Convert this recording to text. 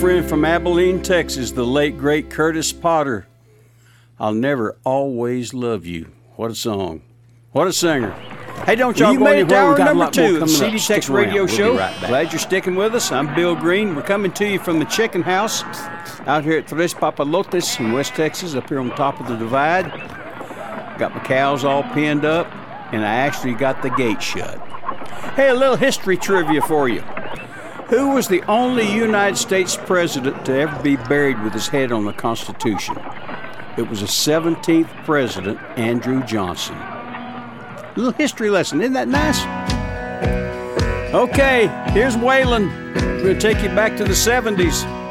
friend from Abilene, Texas, the late, great Curtis Potter. I'll Never Always Love You. What a song. What a singer. Hey, don't y'all go anywhere. We got number 2 of the CD Tex Radio Show. Glad you're sticking with us. I'm Bill Green. We're coming to you from the Chicken House out here at Tres Papalotes in West Texas, up here on top of the divide. Got my cows all pinned up, and I actually got the gate shut. Hey, a little history trivia for you. Who was the only United States president to ever be buried with his head on the Constitution? It was the 17th president, Andrew Johnson. A little history lesson. Isn't that nice? Okay, here's Waylon. We're going to take you back to the 70s.